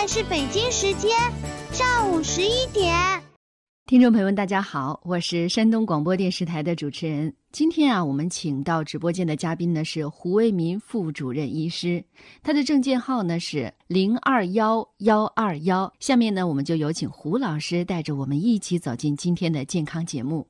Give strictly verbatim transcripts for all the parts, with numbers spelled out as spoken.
是北京时间上午十一点。 听众朋友们大家好，我是山东广播电视台的主持人。今天啊，我们请到直播间的嘉宾呢是胡为民副主任医师，他的证件号呢是零二幺幺二幺。下面呢，我们就有请胡老师带着我们一起走进今天的健康节目。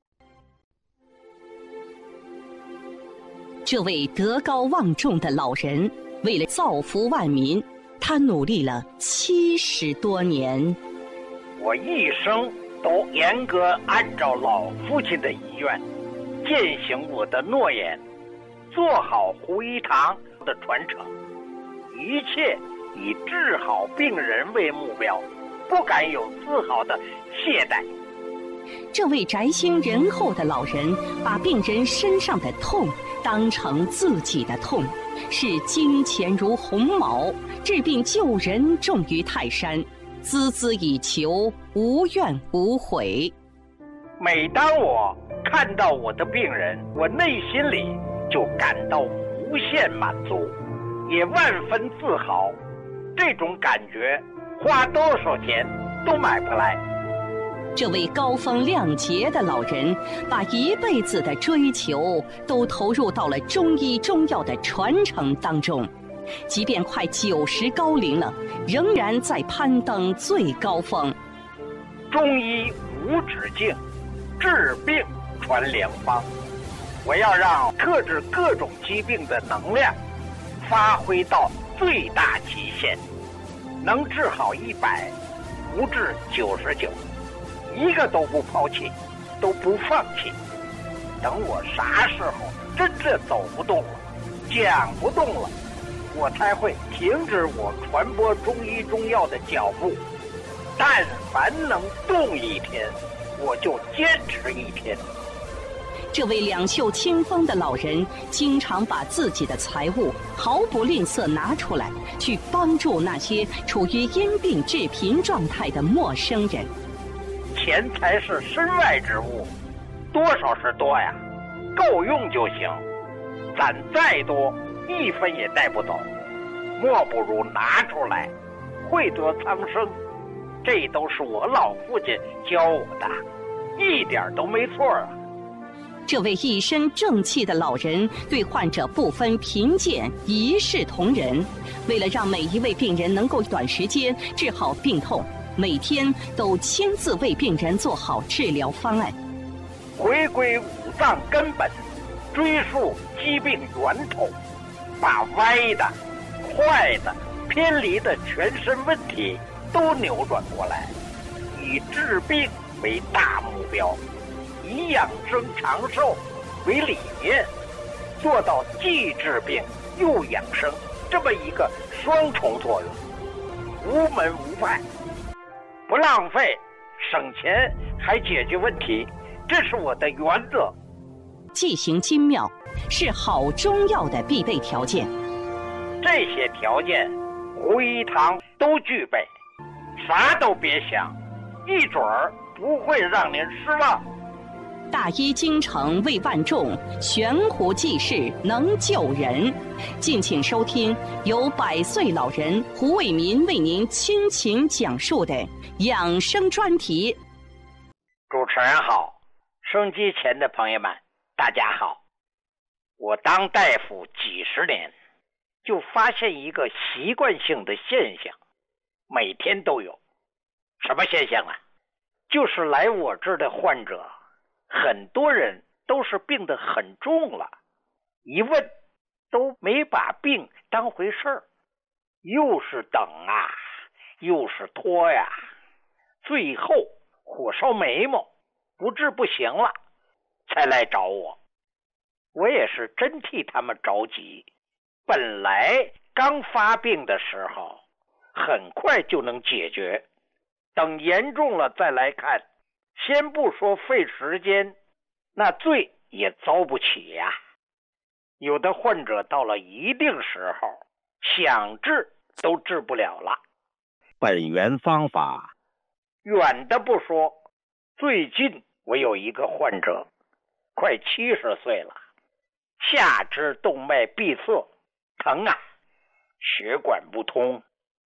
这位德高望重的老人，为了造福万民，他努力了七十多年。 我一生都严格按照老父亲的遗愿，践行我的诺言，做好胡一堂的传承，一切以治好病人为目标，不敢有丝毫的懈怠。 这位宅心仁厚的老人，把病人身上的痛当成自己的痛，视金钱如鸿毛，治病救人重于泰山，孜孜以求，无怨无悔。 每当我看到我的病人，我内心里就感到无限满足，也万分自豪。这种感觉花多少钱都买不来。 这位高风亮节的老人，把一辈子的追求都投入到了中医中药的传承当中，即便快九十高龄了，仍然在攀登最高峰。 中医无止境，治病传良方。我要让克制各种疾病的能量发挥到最大极限，能治好一百，不治九十九，一个都不抛弃，都不放弃。等我啥时候真正走不动了，讲不动了，我才会停止我传播中医中药的脚步。但凡能动一天，我就坚持一天。 这位两袖清风的老人，经常把自己的财物毫不吝啬拿出来，去帮助那些处于因病致贫状态的陌生人。 钱财是身外之物，多少是多呀，够用就行。攒再多，一分也带不走，莫不如拿出来，惠得苍生。这都是我老父亲教我的，一点都没错啊。 这位一身正气的老人，对患者不分贫贱，一视同仁。为了让每一位病人能够短时间治好病痛，每天都亲自为病人做好治疗方案， 回归五脏根本，追溯疾病源头，把歪的、坏的、偏离的全身问题都扭转过来，以治病为大目标，以养生长寿为理念，做到既治病又养生这么一个双重作用，无门无派，不浪费，省钱还解决问题，这是我的原则。 剂行精妙是好中药的必备条件， 这些条件胡一堂都具备，啥都别想，一准儿不会让您失望。 大医精诚为万众，悬壶济世能救人。敬请收听由百岁老人胡为民为您倾情讲述的养生专题。 主持人好，收音机前的朋友们大家好。我当大夫几十年，就发现一个习惯性的现象，每天都有。什么现象啊？就是来我这儿的患者，很多人都是病得很重了，一问都没把病当回事儿，又是等啊，又是拖呀，最后火烧眉毛，不治不行了，才来找我。我也是真替他们着急，本来刚发病的时候很快就能解决，等严重了再来看，先不说费时间，那罪也遭不起呀。有的患者到了一定时候，想治都治不了了。 本源方法， 远的不说，最近我有一个患者，快七十岁了，下肢动脉闭塞，疼啊，血管不通，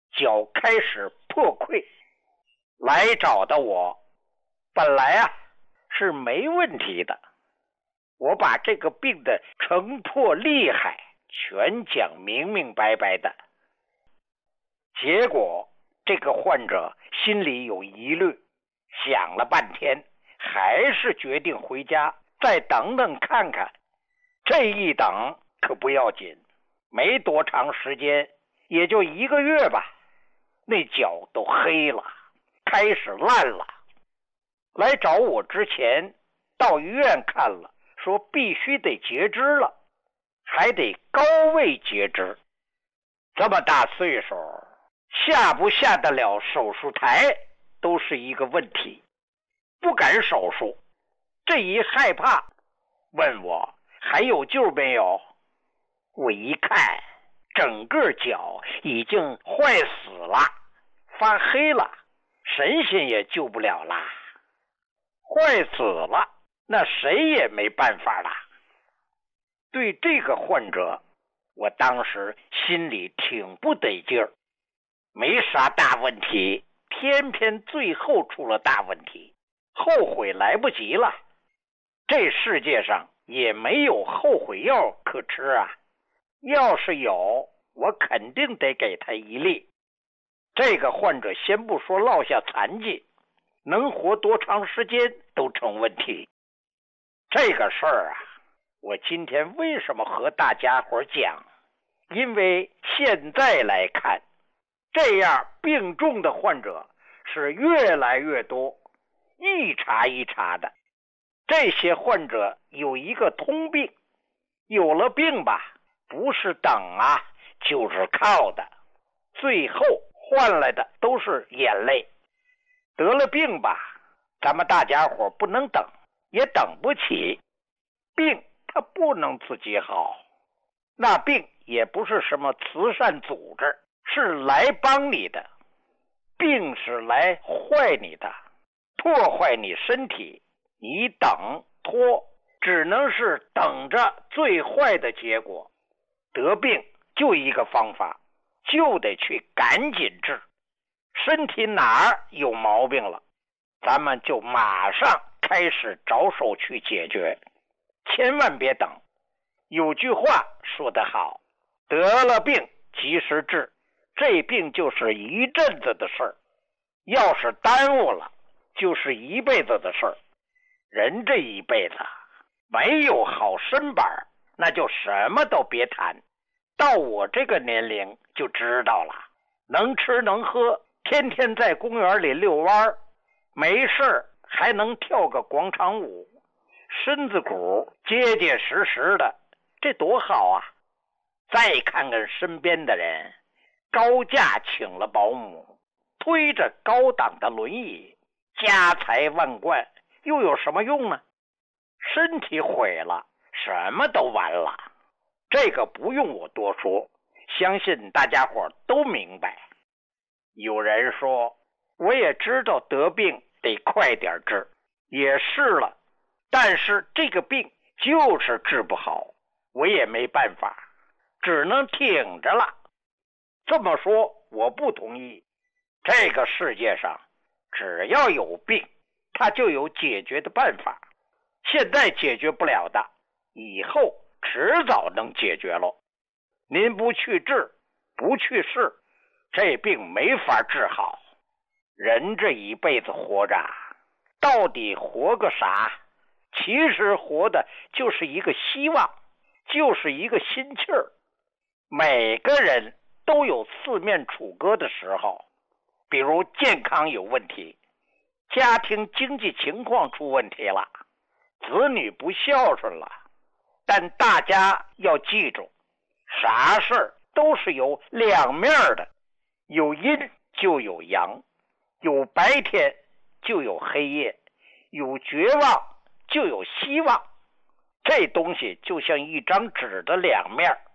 脚开始破溃。来找的我本来啊是没问题的，我把这个病的成破厉害全讲明明白白的。结果这个患者心里有疑虑，想了半天，还是决定回家再等等看看。这一等可不要紧，没多长时间，也就一个月吧，那脚都黑了，开始烂了。来找我之前到医院看了，说必须得截肢了，还得高位截肢。这么大岁数，下不下得了手术台都是一个问题，不敢手术。这一害怕，问我还有救没有？我一看，整个脚已经坏死了，发黑了，神仙也救不了啦。坏死了，那谁也没办法了。对这个患者，我当时心里挺不得劲儿，没啥大问题，偏偏最后出了大问题，后悔来不及了。这世界上也没有后悔药可吃啊，要是有，我肯定得给他一粒。这个患者先不说落下残疾，能活多长时间都成问题。这个事儿啊，我今天为什么和大家伙讲？因为现在来看，这样病重的患者是越来越多，一茬一茬的。这些患者有一个通病，有了病吧，不是等啊，就是靠的，最后换来的都是眼泪。得了病吧，咱们大家伙不能等，也等不起。病它不能自己好，那病也不是什么慈善组织，是来帮你的。病是来坏你的，破坏你身体。你等拖，只能是等着最坏的结果。得病就一个方法，就得去赶紧治。身体哪儿有毛病了，咱们就马上开始着手去解决，千万别等。有句话说得好，得了病及时治，这病就是一阵子的事儿，要是耽误了，就是一辈子的事儿。人这一辈子没有好身板，那就什么都别谈。到我这个年龄就知道了，能吃能喝，天天在公园里遛弯，没事还能跳个广场舞，身子骨结结实实的，这多好啊！再看看身边的人，高价请了保姆，推着高档的轮椅，家财万贯，又有什么用呢？身体毁了，什么都完了。这个不用我多说，相信大家伙都明白。有人说，我也知道得病得快点治，也是了，但是这个病就是治不好，我也没办法，只能挺着了。这么说我不同意。这个世界上只要有病，它就有解决的办法。现在解决不了的，以后迟早能解决喽。您不去治，不去试，这病没法治好。人这一辈子活着，到底活个啥？其实活的就是一个希望，就是一个心气儿。每个人都有四面楚歌的时候，比如健康有问题，家庭经济情况出问题了，子女不孝顺了。但大家要记住，啥事儿都是有两面的，有阴就有阳，有白天就有黑夜，有绝望就有希望。这东西就像一张纸的两面，